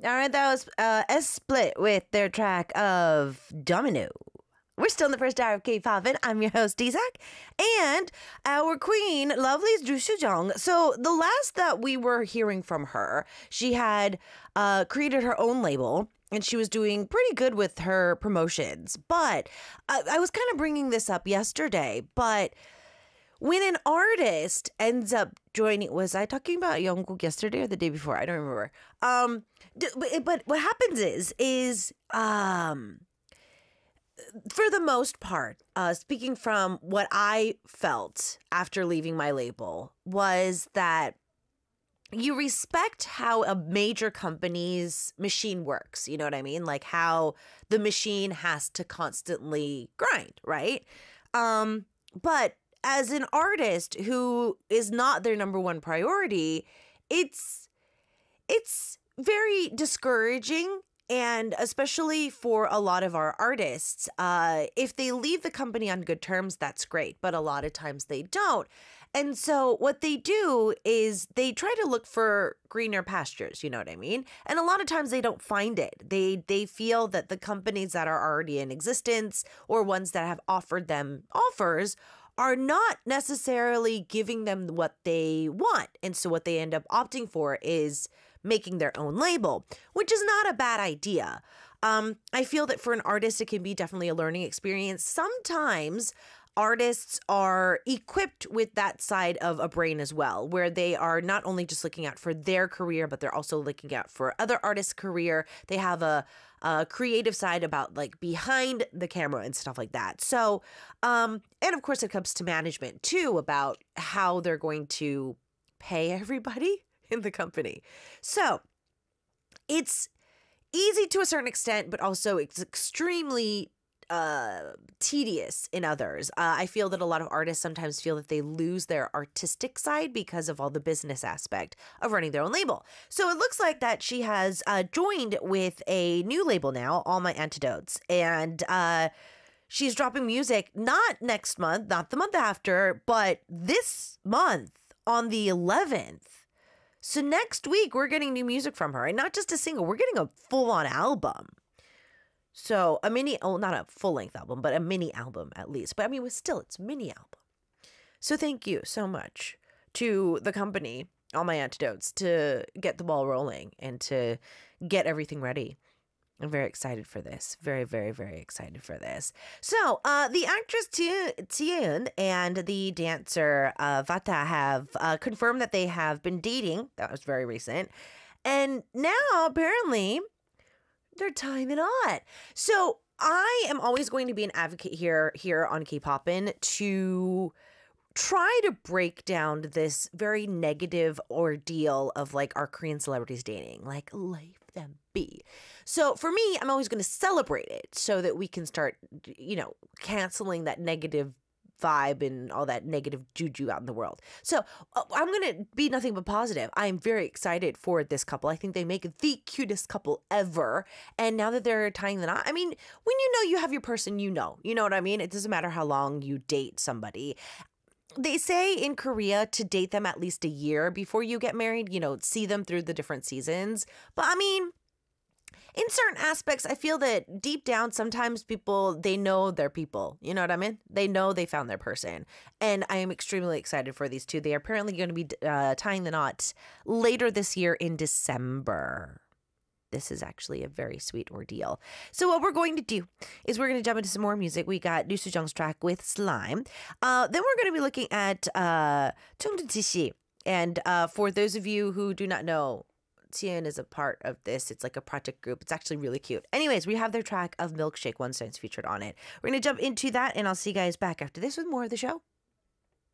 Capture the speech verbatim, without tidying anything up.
All right, that was uh, S-Split with their track of Domino. We're still in the first hour of K-pop, and I'm your host, Isaac, and our queen, lovely's Ju Soo-jung. So the last that we were hearing from her, she had uh, created her own label, and she was doing pretty good with her promotions. But I, I was kind of bringing this up yesterday, but when an artist ends up joining, was I talking about Jungkook yesterday or the day before? I don't remember. Um, but, but what happens is, is um, for the most part, uh, speaking from what I felt after leaving my label, was that you respect how a major company's machine works. You know what I mean? Like how the machine has to constantly grind, right? Um, but as an artist who is not their number one priority, it's it's very discouraging. And especially for a lot of our artists, uh, if they leave the company on good terms, that's great. But a lot of times they don't. And so what they do is they try to look for greener pastures, you know what I mean? And a lot of times they don't find it. They they feel that the companies that are already in existence or ones that have offered them offers are not necessarily giving them what they want. And so what they end up opting for is making their own label, which is not a bad idea. Um, I feel that for an artist, it can be definitely a learning experience. Sometimes artists are equipped with that side of a brain as well, where they are not only just looking out for their career, but they're also looking out for other artists' career. They have a, a creative side about like behind the camera and stuff like that. So, um, and of course it comes to management too, about how they're going to pay everybody in the company. So it's easy to a certain extent, but also it's extremely uh, tedious in others. Uh, I feel that a lot of artists sometimes feel that they lose their artistic side because of all the business aspect of running their own label. So it looks like that she has uh, joined with a new label now, All My Antidotes, and uh, she's dropping music not next month, not the month after, but this month on the eleventh. So next week, we're getting new music from her, and not just a single, we're getting a full-on album. So a mini, oh, not a full-length album, but a mini album at least. But I mean, still, it's a mini album. So thank you so much to the company, All My Antidotes, to get the ball rolling and to get everything ready. I'm very excited for this. Very, very, very excited for this. So, uh, the actress Tien and the dancer uh, Vata have uh, confirmed that they have been dating. That was very recent. And now, apparently, they're tying the knot. So, I am always going to be an advocate here, here on K-Poppin' to try to break down this very negative ordeal of like our Korean celebrities dating. Like, leave them be. So for me, I'm always going to celebrate it so that we can start, you know, canceling that negative vibe and all that negative juju out in the world. So uh, I'm going to be nothing but positive. I'm very excited for this couple. I think they make the cutest couple ever. And now that they're tying the knot, I mean, when you know you have your person, you know, you know what I mean? It doesn't matter how long you date somebody. They say in Korea to date them at least a year before you get married, you know, see them through the different seasons. But I mean, in certain aspects, I feel that deep down, sometimes people, they know their people. You know what I mean? They know they found their person. And I am extremely excited for these two. They are apparently going to be uh, tying the knot later this year in December. This is actually a very sweet ordeal. So what we're going to do is we're going to jump into some more music. We got Lee Soo-jung's track with Slime. Uh, then we're going to be looking at uh, Chung Ji. And uh, for those of you who do not know, Tien is a part of this. It's like a project group. It's actually really cute. Anyways, we have their track of Milkshake. One Stone's featured on it. We're going to jump into that, and I'll see you guys back after this with more of the show.